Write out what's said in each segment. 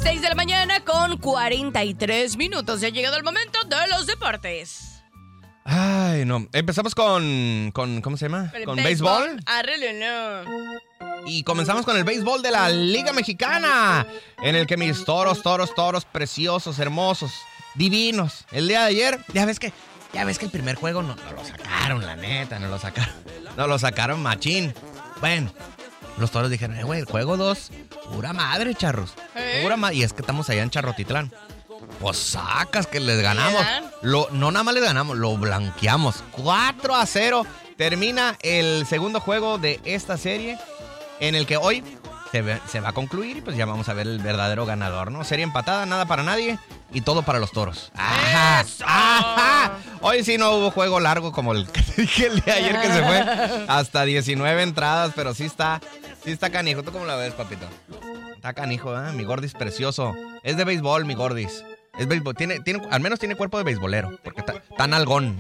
6 de la mañana con 43 minutos. Ya ha llegado el momento de los deportes. Ay, no. Empezamos con ¿cómo se llama? Con béisbol. Arréglalo. Y comenzamos con el béisbol de la Liga Mexicana, en el que mis toros preciosos, hermosos, divinos. El día de ayer, ya ves que el primer juego no lo sacaron, la neta, no lo sacaron machín. Bueno, los toros dijeron, güey, el juego 2, pura madre, charros. Y es que estamos allá en Charrotitlán. Pues sacas que les ganamos. No nada más les ganamos, lo blanqueamos. 4-0. Termina el segundo juego de esta serie, en el que hoy se va a concluir y pues ya vamos a ver el verdadero ganador, ¿no? Serie empatada, nada para nadie y todo para los toros. ¡Ajá! ¡Ajá! Hoy sí no hubo juego largo como el que te dije el de ayer, que se fue hasta 19 entradas, pero sí está canijo. ¿Tú cómo la ves, papito? Está canijo, ¿eh? Mi gordis precioso. Es de béisbol, mi gordis. Es béisbol. Al menos tiene cuerpo de beisbolero, porque está nalgón.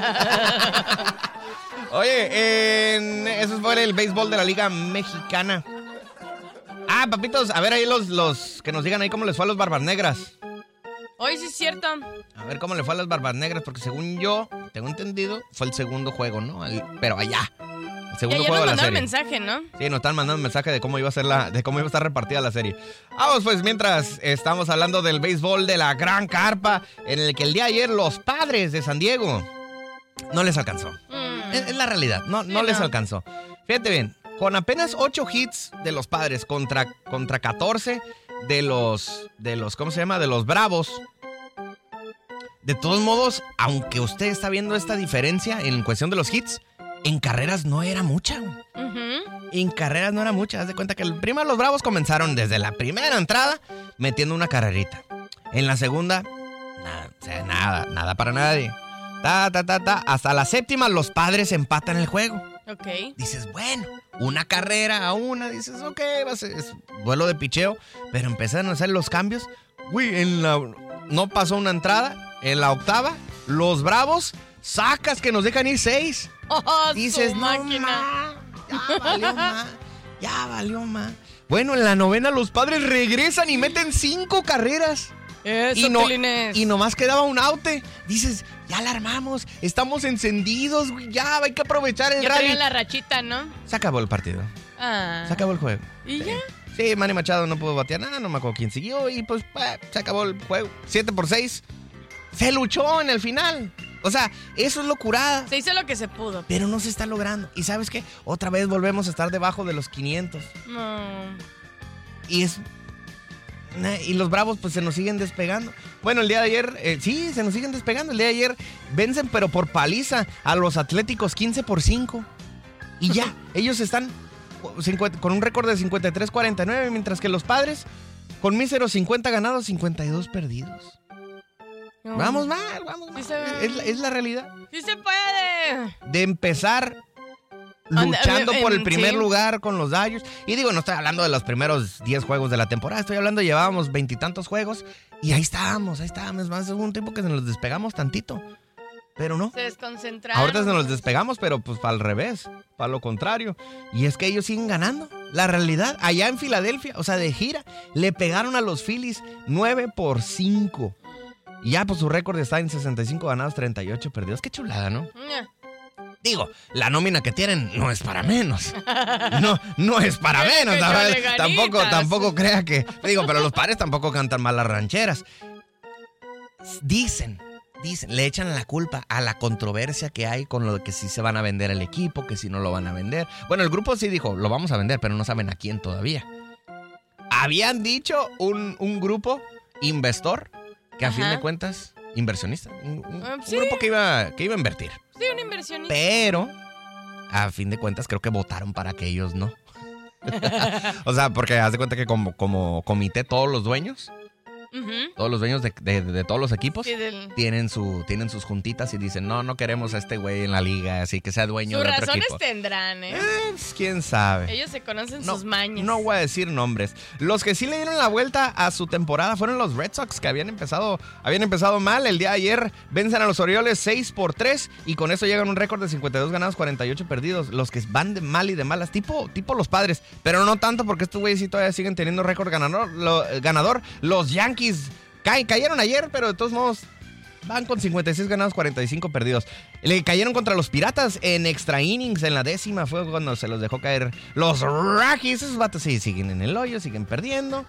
Oye, eso fue el béisbol de la Liga Mexicana. Papitos, a ver ahí los que nos digan ahí cómo les fue a los Barbas Negras. Hoy sí es cierto. A ver cómo le fue a las Barbas Negras, porque según yo, tengo entendido, fue el segundo juego, ¿no? Pero allá. El segundo juego de la serie. Nos mandaron mensaje, ¿no? Sí, nos están mandando mensaje de cómo iba a estar repartida la serie. Vamos, pues, mientras estamos hablando del béisbol de la Gran Carpa, en el que el día de ayer los Padres de San Diego no les alcanzó. Es la realidad, no les alcanzó. Fíjate bien, con apenas 8 hits de los Padres contra 14 de los ¿cómo se llama? De los Bravos. De todos modos, aunque usted está viendo esta diferencia en cuestión de los hits, en carreras no era mucha. En carreras no era mucha. Haz de cuenta que primero los Bravos comenzaron desde la primera entrada metiendo una carrerita. En la segunda, nada para nadie. Hasta la séptima los Padres empatan el juego. Ok. Dices, bueno, una carrera a una. Dices, ok, es duelo de picheo. Pero empezaron a hacer los cambios. Uy, no pasó una entrada. En la octava, los Bravos sacas que nos dejan ir 6. Dices, no, máquina. Ya valió más. Bueno, en la novena los Padres regresan y meten 5 carreras. Eso, y nomás quedaba un oute. Dices, ya la armamos, estamos encendidos, güey, ya hay que aprovechar el rally. Ya la rachita, ¿no? Se acabó el partido. Se acabó el juego. ¿Y ya? Sí, Manny Machado no pudo batear nada, no me acuerdo quién siguió y pues se acabó el juego. 7-6. Se luchó en el final. O sea, eso es locurada. Se hizo lo que se pudo. Pero no se está logrando. ¿Y sabes qué? Otra vez volvemos a estar debajo de los 500. No. Y los Bravos pues se nos siguen despegando. Bueno, el día de ayer, sí, se nos siguen despegando. El día de ayer vencen, pero por paliza, a los Atléticos 15-5. Y ya, ellos están con un récord de 53-49, mientras que los Padres, con míseros 50 ganados, 52 perdidos. No. Vamos mal. Sí es la realidad. ¡Sí se puede! De empezar luchando por el primer lugar con los Dodgers. Y digo, no estoy hablando de los primeros 10 juegos de la temporada. Estoy hablando, llevábamos 20 y tantos juegos. Y ahí estábamos. Es más, hubo un tiempo que se nos despegamos tantito. Pero no. Se desconcentraron. Ahorita se nos despegamos, pero pues para el revés. Para lo contrario. Y es que ellos siguen ganando. La realidad, allá en Filadelfia, o sea, de gira, le pegaron a los Phillies 9-5. Y ya, pues su récord está en 65 ganados, 38 perdidos. Qué chulada, ¿no? Digo, la nómina que tienen no es para menos. No es para menos. Tampoco crea que... Digo, pero los Padres tampoco cantan mal las rancheras. Dicen, le echan la culpa a la controversia que hay con lo de que si se van a vender el equipo, que si no lo van a vender. Bueno, el grupo sí dijo, lo vamos a vender, pero no saben a quién todavía. Habían dicho un grupo investor, que a fin de cuentas, inversionista, un grupo que iba a invertir. Sí, un inversionista. Pero, a fin de cuentas, creo que votaron para que ellos no. O sea, porque haz de cuenta que como comité todos los dueños Todos los dueños de todos los equipos Sí, tienen sus juntitas y dicen, no queremos a este güey en la liga, así que sea dueño de otro Sus razones equipo. tendrán, ¿eh? Pues, quién sabe. Ellos se conocen sus mañas. No voy a decir nombres. Los que sí le dieron la vuelta a su temporada fueron los Red Sox, que habían empezado mal. El día de ayer vencen a los Orioles 6-3 y con eso llegan a un récord de 52 ganados, 48 perdidos. Los que van de mal y de malas, tipo los Padres, pero no tanto porque estos güeyes sí todavía siguen teniendo récord ganador. Los Yankees cayeron ayer, pero de todos modos van con 56 ganados, 45 perdidos. Le cayeron contra los Piratas en extra innings, en la 10ª fue cuando se los dejó caer los Rockies. Esos vatos sí siguen en el hoyo, siguen perdiendo.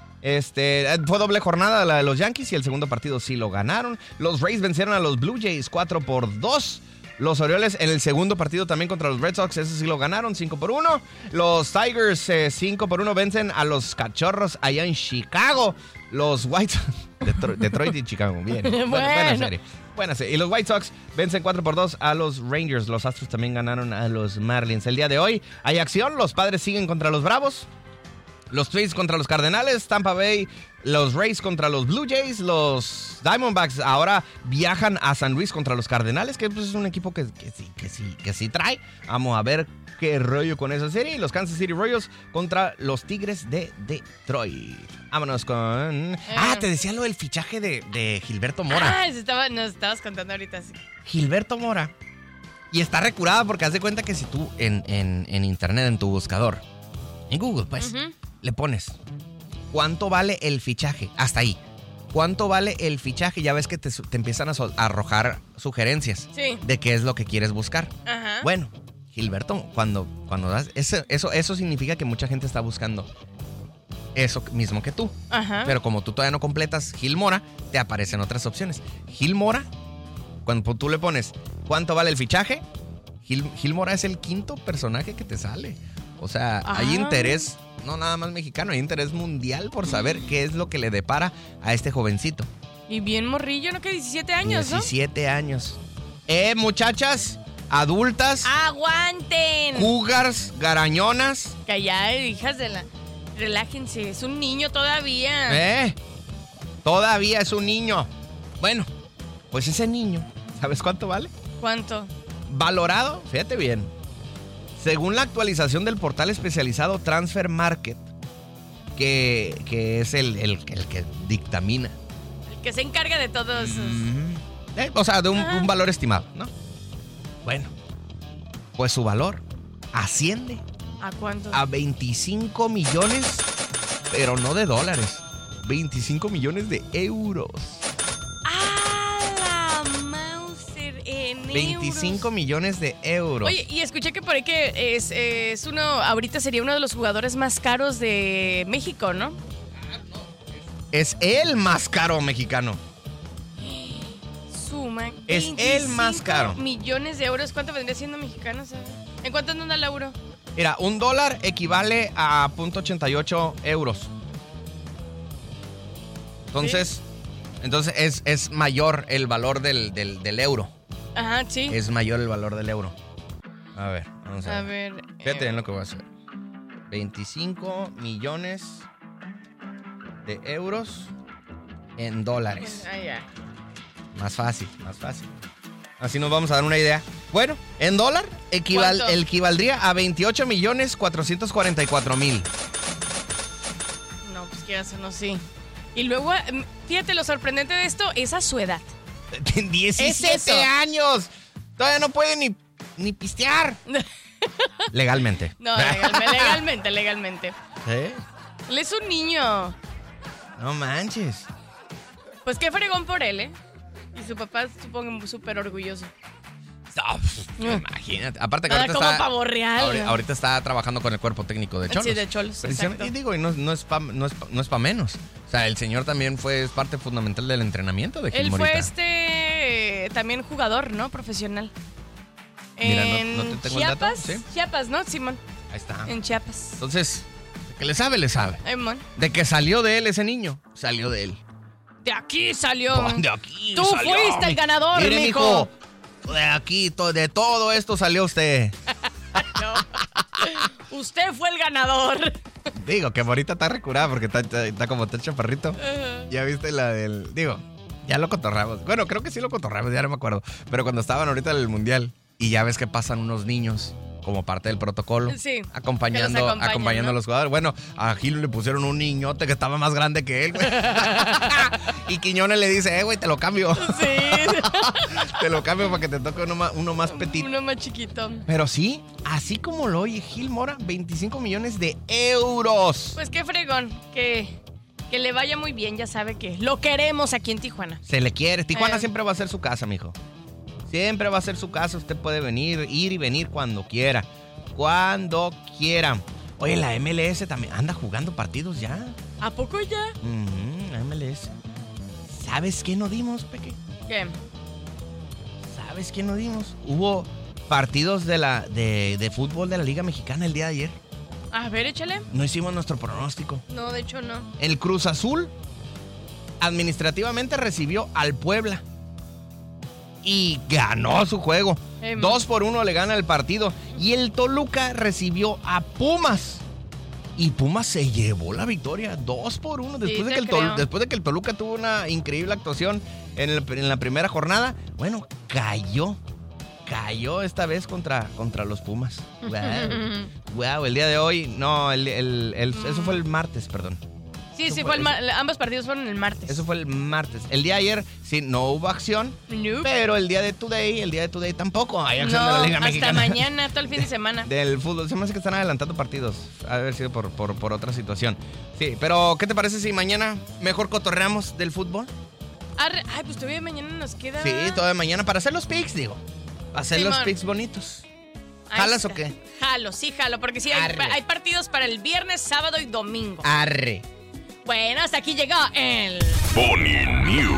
Fue doble jornada la de los Yankees y el segundo partido sí lo ganaron. Los Rays vencieron a los Blue Jays 4-2. Los Orioles en el segundo partido también contra los Red Sox, ese sí lo ganaron 5-1. Los Tigers 5-1 vencen a los Cachorros allá en Chicago. Los White Sox, Detroit y Chicago, bien. Buena serie. Y los White Sox vencen 4-2 a los Rangers. Los Astros también ganaron a los Marlins. El día de hoy hay acción, los Padres siguen contra los Bravos. Los Twins contra los Cardenales, Tampa Bay, los Rays contra los Blue Jays, los Diamondbacks ahora viajan a San Luis contra los Cardenales, que pues, es un equipo que sí trae. Vamos a ver qué rollo con esa serie. Y los Kansas City Royals contra los Tigres de Detroit. Vámonos con... te decía lo del fichaje de Gilberto Mora. Nos estabas contando ahorita. Sí. Gilberto Mora. Y está recurada porque haz de cuenta que si tú en internet, en tu buscador, en Google, pues... Le pones, ¿cuánto vale el fichaje? Hasta ahí. ¿Cuánto vale el fichaje? Ya ves que te empiezan a arrojar sugerencias de qué es lo que quieres buscar. Ajá. Bueno, Gilberto, cuando das... Eso significa que mucha gente está buscando eso mismo que tú. Ajá. Pero como tú todavía no completas Gil Mora, te aparecen otras opciones. Gil Mora, cuando tú le pones, ¿cuánto vale el fichaje? Gil Mora es el quinto personaje que te sale. O sea, hay interés, no nada más mexicano, hay interés mundial por saber qué es lo que le depara a este jovencito. Y bien morrillo, ¿no? Que 17 años, 17 años. Muchachas, adultas. ¡Aguanten! Cougars, garañonas. Que ya, hijas de la... Relájense, es un niño todavía. Todavía es un niño. Bueno, pues ese niño, ¿sabes cuánto vale? ¿Cuánto? Valorado, fíjate bien. Según la actualización del portal especializado Transfer Market, que es el que dictamina. El que se encarga de todos esos... O sea, de un valor estimado, ¿no? Bueno, pues su valor asciende. ¿A cuánto? A 25 millones, pero no de dólares. 25 millones de euros. 25 millones de euros. Oye, y escuché que por ahí que es uno, ahorita sería uno de los jugadores más caros de México, ¿no? Es el más caro mexicano. Suma. Es el más caro. Millones de euros. ¿Cuánto vendría siendo mexicano? ¿Sabes? ¿En cuánto anda el euro? Mira, $1 equivale a 0.88 euros. Entonces, es mayor el valor del euro. Ajá, sí. Es mayor el valor del euro. A ver, vamos a ver. Fíjate en lo que voy a hacer. 25 millones de euros en dólares. Ya. Más fácil. Así nos vamos a dar una idea. Bueno, en dólar equivaldría a 28 millones 444 mil. No, pues que eso no, sí. Y luego, fíjate, lo sorprendente de esto es a su edad. 17 años. Todavía no puede ni pistear. Legalmente. No, legalmente. Él es un niño. No manches. Pues qué fregón por él, ¿eh? Y su papá, supongo, súper orgulloso. Imagínate. Aparte que ahorita está trabajando con el cuerpo técnico de Cholos. Sí, de Cholos, exacto. Y digo, no es pa' menos. O sea, el señor también es parte fundamental del entrenamiento de Gil Morita. Él fue también jugador, ¿no? Profesional. Mira, no te tengo Chiapas, el dato. ¿Sí? Chiapas, ¿no, Simón? Ahí está. En Chiapas. Entonces, de que le sabe. De que salió de él ese niño, salió de él. De aquí salió. De aquí Tú salió. fuiste el ganador, Mire, mijo. De aquí, de todo esto salió usted. No. Usted fue el ganador. Digo, que ahorita está recurada porque está como está chaparrito. Ya viste la del... Digo, ya lo cotorramos. Bueno, creo que sí lo cotorramos, ya no me acuerdo. Pero cuando estaban ahorita en el mundial y ya ves que pasan unos niños como parte del protocolo. Sí, acompañando ¿no? a los jugadores. Bueno, a Gil le pusieron un niñote que estaba más grande que él, güey. Y Quiñones le dice, güey, te lo cambio. Sí. Te lo cambio para que te toque uno más petit. Uno más chiquito. Pero sí, así como lo oye Gil Mora, 25 millones de euros. Pues qué fregón, que le vaya muy bien, ya sabe que lo queremos aquí en Tijuana. Se le quiere. Tijuana siempre va a ser su casa, mijo. Siempre va a ser su casa. Usted puede venir, ir y venir cuando quiera. Cuando quiera. Oye, la MLS también anda jugando partidos ya. ¿A poco ya? La MLS. ¿Sabes qué no dimos, Peque? ¿Qué? ¿Sabes qué no dimos? Hubo partidos de fútbol de la Liga Mexicana el día de ayer. A ver, échale. No hicimos nuestro pronóstico. No, de hecho no. El Cruz Azul administrativamente recibió al Puebla y ganó su juego. 2-1 le gana el partido. Y el Toluca recibió a Pumas. Y Pumas se llevó la victoria 2-1 después de que el Toluca tuvo una increíble actuación en la primera jornada. Bueno, cayó esta vez contra los Pumas. Wow, el día de hoy, no, eso fue el martes, perdón. Sí, ambos partidos fueron el martes. Eso fue el martes. El día de ayer, sí, no hubo acción. Nope. Pero el día de Today tampoco hay acción de la Liga Mexicana. Hasta mañana, todo el fin de semana. Del fútbol. Se me hace que están adelantando partidos. Ha de haber sido por otra situación. Sí, pero ¿qué te parece si mañana mejor cotorreamos del fútbol? Ay, pues todavía mañana nos queda. Sí, todavía mañana para hacer los picks, digo. Hacer los picks bonitos. ¿Jalas o qué? Jalo, porque sí hay partidos para el viernes, sábado y domingo. Arre. Bueno, hasta aquí llegó el... Pony News.